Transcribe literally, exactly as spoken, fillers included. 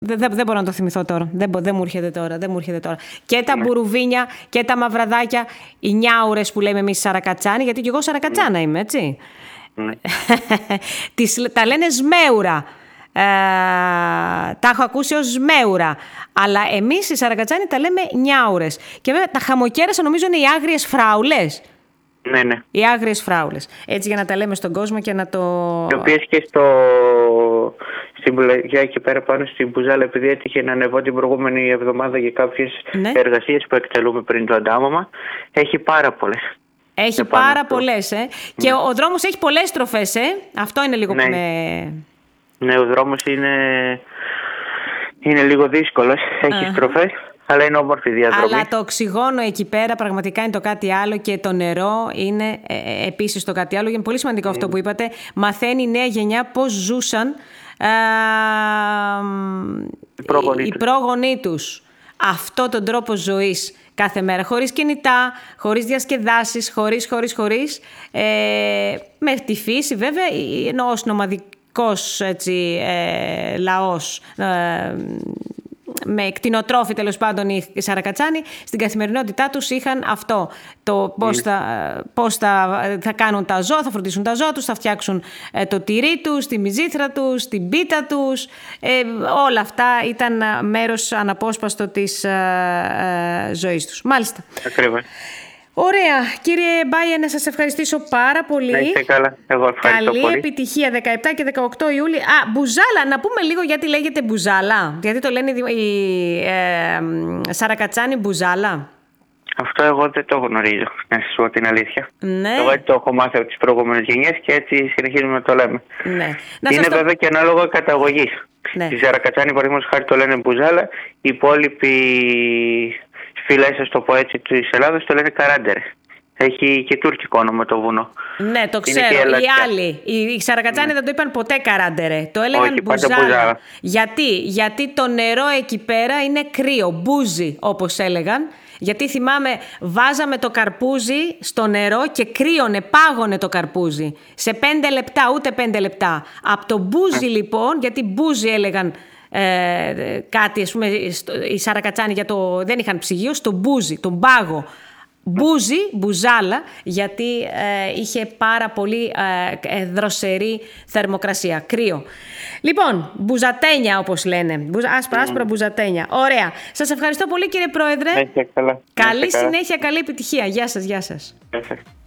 Δεν, δεν, δεν μπορώ να το θυμηθώ τώρα. Δεν, δεν μου έρχεται τώρα. Δεν μου έρχεται τώρα. Και τα ναι. μπουρουβίνια και τα μαυραδάκια, οι νιάουρες που λέμε εμείς Σαρακατσάνοι, γιατί και εγώ Σαρακατσάνα ναι. είμαι, έτσι. Ναι. Τις, τα λένε σμέουρα. Ε, τα έχω ακούσει ως σμέουρα. Αλλά εμείς οι Σαρακατσάνοι τα λέμε νιάουρες. Και βέβαια τα χαμοκέρασα νομίζω είναι οι άγριες φράουλες. Ναι, ναι. Οι άγριες φράουλες. Έτσι για να τα λέμε στον κόσμο και να το... Οι οποίες και στο... στην πουλαγιά εκεί πέρα πάνω στην Μπουζάλα, επειδή έτυχε να ανεβώ την προηγούμενη εβδομάδα για κάποιες ναι. εργασίες που εκτελούμε πριν το αντάμωμα, έχει πάρα πολλές. Έχει πάρα πολλές, ε. Ναι. Και ο, ο δρόμος έχει πολλές στροφές, ε. Αυτό είναι λίγο ναι. που με... Ναι, ο δρόμος είναι, είναι λίγο δύσκολος. Έχει uh-huh. στροφές. Αλλά είναι όμορφη διαδρομή. Αλλά το οξυγόνο εκεί πέρα πραγματικά είναι το κάτι άλλο και το νερό είναι ε, επίσης το κάτι άλλο. Είναι πολύ σημαντικό mm. αυτό που είπατε. Μαθαίνει η νέα γενιά πώς ζούσαν ε, οι, οι πρόγονοί τους αυτό τον τρόπο ζωής κάθε μέρα. Χωρίς κινητά, χωρίς διασκεδάσεις, χωρίς, χωρίς, χωρίς. Ε, με τη φύση βέβαια, ενώ ως νομαδικός έτσι, ε, λαός... Ε, με κτηνοτρόφοι τέλος πάντων οι Σαρακατσάνοι στην καθημερινότητά τους είχαν αυτό το πώς, mm. θα, πώς θα, θα κάνουν τα ζώα, θα φροντίσουν τα ζώα τους, θα φτιάξουν ε, το τυρί τους, τη μυζήθρα τους, την πίτα τους, ε, όλα αυτά ήταν μέρος αναπόσπαστο της ε, ε, ζωής τους. Μάλιστα. Ακριβώς. Ωραία. Κύριε Μπάιε, να σας ευχαριστήσω πάρα πολύ. Να είστε καλά. Εγώ ευχαριστώ Καλή πολύ. επιτυχία δεκαεπτά και δεκαοκτώ Ιούλη. Α, Μπουζάλα. Να πούμε λίγο γιατί λέγεται Μπουζάλα. Γιατί το λένε οι ε, Σαρακατσάνοι Μπουζάλα. Αυτό εγώ δεν το γνωρίζω, να σας πω την αλήθεια. Ναι. Εγώ έτσι το έχω μάθει από τις προηγούμενες γενιές και έτσι συνεχίζουμε να το λέμε. Ναι. Είναι το... βέβαια και ανάλογα καταγωγής. Ναι. Οι Σαρακατσάνοι, παραδείγματος χάρη, το λένε Μπουζάλα. Οι υπόλοιποι φυλές, ας το πω έτσι, της Ελλάδας το λένε Καράντερε. Έχει και τουρκικό όνομα το βουνό. Ναι, το ξέρω. Οι άλλοι, οι Σαρακατσάνοι ναι. δεν το είπαν ποτέ Καράντερε. Το έλεγαν Όχι, Μπουζάλα. Μπουζάλα. Γιατί? Γιατί το νερό εκεί πέρα είναι κρύο. Μπούζι, όπως έλεγαν. Γιατί θυμάμαι, βάζαμε το καρπούζι στο νερό και κρύωνε, πάγωνε το καρπούζι. Σε πέντε λεπτά, ούτε πέντε λεπτά. Από το μπούζι λοιπόν, γιατί μπούζι έλεγαν ε, κάτι, ας πούμε, οι Σαρακατσάνοι για το, δεν είχαν ψυγείο, στο μπούζι, τον πάγο. Μπούζι, μπουζάλα, γιατί ε, είχε πάρα πολύ ε, δροσερή θερμοκρασία, κρύο. Λοιπόν, μπουζατένια όπως λένε, Μπουζα, άσπρα άσπρα μπουζατένια. Ωραία. Σας ευχαριστώ πολύ κύριε Πρόεδρε. Καλά. Καλή συνέχεια, καλή επιτυχία. Γεια σας, γεια σας. Γεια σας.